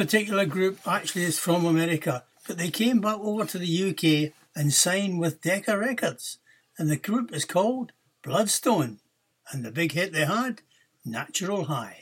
particular group actually is from America, but they came back over to the UK and signed with Decca Records, and the group is called Bloodstone, and the big hit they had, Natural High.